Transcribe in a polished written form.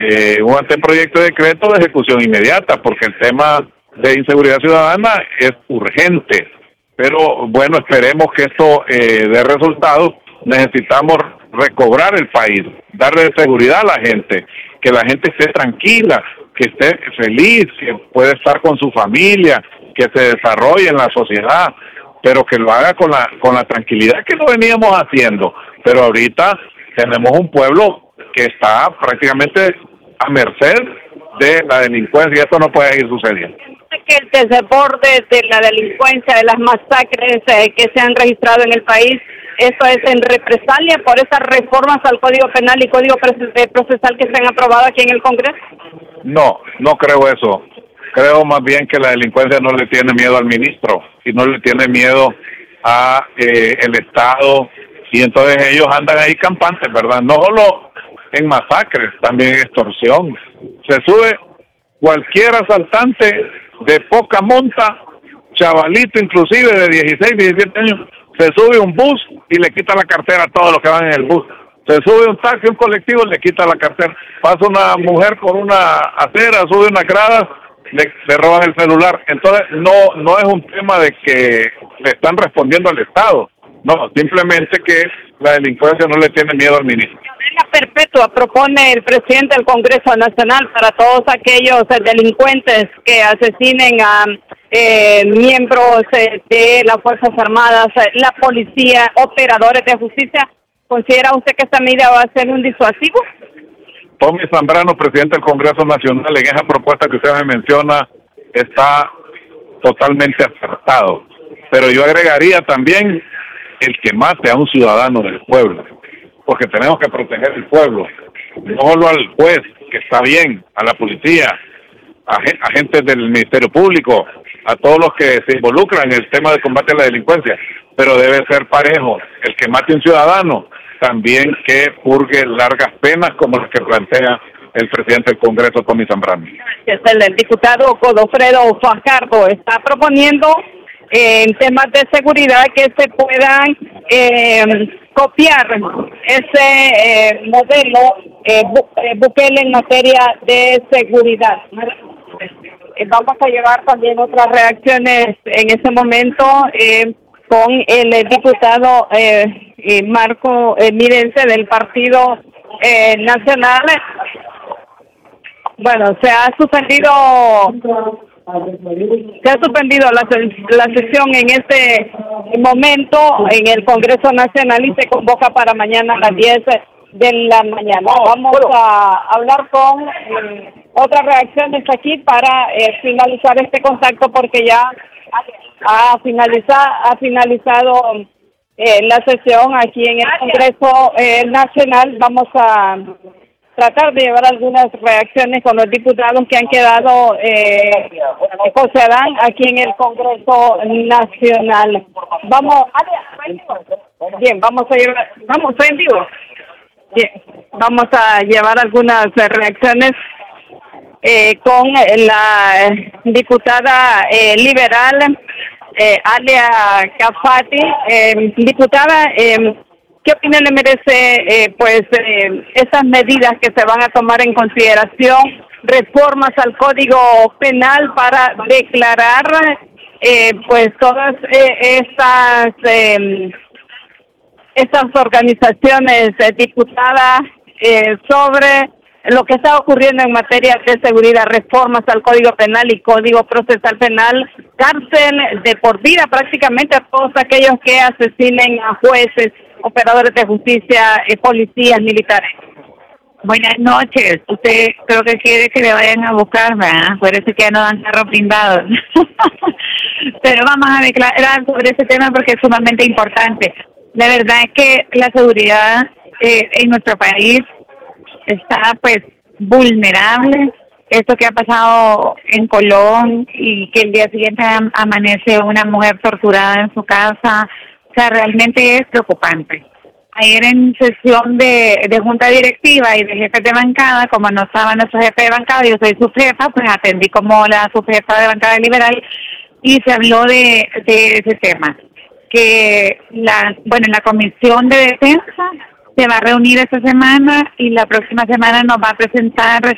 un anteproyecto de decreto de ejecución inmediata, porque el tema de inseguridad ciudadana es urgente. Pero bueno, esperemos que esto dé resultados. Necesitamos recobrar el país, darle seguridad a la gente, que la gente esté tranquila, que esté feliz, que pueda estar con su familia, que se desarrolle en la sociedad, pero que lo haga con la tranquilidad que lo veníamos haciendo. Pero ahorita tenemos un pueblo que está prácticamente a merced de la delincuencia y esto no puede ir sucediendo. Que el desborde de la delincuencia, de las masacres que se han registrado en el país, ¿eso es en represalia por esas reformas al Código Penal y Código Procesal que se han aprobado aquí en el Congreso? No creo eso. Creo más bien que la delincuencia no le tiene miedo al ministro y no le tiene miedo a el Estado, y entonces ellos andan ahí campantes, ¿verdad? No solo en masacres, también en extorsión. Se sube cualquier asaltante de poca monta, chavalito inclusive de 16, 17 años, se sube un bus y le quita la cartera a todos los que van en el bus. Se sube un taxi, un colectivo, le quita la cartera. Pasa una mujer por una acera, sube unas gradas, le roban el celular. Entonces no es un tema de que le están respondiendo al Estado. No, simplemente que la delincuencia no le tiene miedo al ministro. Cadena perpetua propone el presidente del Congreso Nacional para todos aquellos delincuentes que asesinen a miembros de las Fuerzas Armadas, la policía, operadores de justicia. ¿Considera usted que esta medida va a ser un disuasivo? Tommy Zambrano, presidente del Congreso Nacional, en esa propuesta que usted me menciona, está totalmente acertado. Pero yo agregaría también el que mate a un ciudadano del pueblo, porque tenemos que proteger el pueblo, no solo al juez, que está bien, a la policía, a agentes del Ministerio Público, a todos los que se involucran en el tema de combate a la delincuencia, pero debe ser parejo. El que mate a un ciudadano, también que purgue largas penas como las que plantea el presidente del Congreso, Tommy Zambrano. El diputado Godofredo Fajardo está proponiendo en temas de seguridad que se puedan copiar ese modelo Bukele en materia de seguridad. Vamos a llevar también otras reacciones en ese momento con el diputado Marco Mirense del Partido Nacional. Bueno, se ha suspendido la sesión en este momento en el Congreso Nacional y se convoca para mañana a las 10 de la mañana. Vamos a hablar con otras reacciones aquí para finalizar este contacto, porque ya ha finalizado la sesión aquí en el Congreso Nacional. Vamos a tratar de llevar algunas reacciones con los diputados que han quedado José Adán aquí en el Congreso Nacional. Vamos a llevar algunas reacciones con la diputada liberal Alia Cafati. Diputada, ¿qué opinión le merece esas medidas que se van a tomar en consideración, reformas al Código Penal para declarar todas estas organizaciones diputadas sobre lo que está ocurriendo en materia de seguridad, reformas al Código Penal y Código Procesal Penal, cárcel de por vida prácticamente a todos aquellos que asesinen a jueces, operadores de justicia, policías, militares? Buenas noches. Usted creo que quiere que le vayan a buscar, ¿verdad? Por eso que ya no dan carros blindados. Pero vamos a declarar sobre ese tema porque es sumamente importante. La verdad es que la seguridad en nuestro país está vulnerable. Esto que ha pasado en Colón y que el día siguiente amanece una mujer torturada en su casa, o sea, realmente es preocupante. Ayer en sesión de junta directiva y de jefes de bancada, como no estaba nuestro jefe de bancada, yo soy su jefa, pues atendí como la subjefa de bancada liberal y se habló de ese tema. Que la Comisión de Defensa se va a reunir esta semana y la próxima semana nos va a presentar